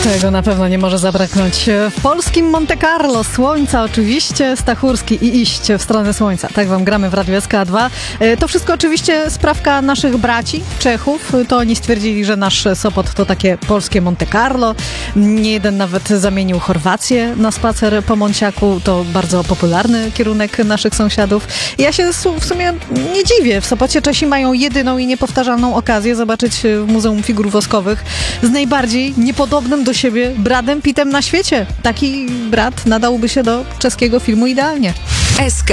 Tego na pewno nie może zabraknąć. W polskim Monte Carlo słońca oczywiście, Stachurski i iść w stronę słońca. Tak wam gramy w Radiu SK2. To wszystko oczywiście sprawka naszych braci Czechów. To oni stwierdzili, że nasz Sopot to takie polskie Monte Carlo. Nie jeden nawet zamienił Chorwację na spacer po Monciaku. To bardzo popularny kierunek naszych sąsiadów. Ja się w sumie nie dziwię. W Sopocie Czesi mają jedyną i niepowtarzalną okazję zobaczyć w Muzeum Figur Woskowych z najbardziej niepodobnym do siebie Bradem Pittem na świecie. Taki Brad nadałby się do czeskiego filmu idealnie. SK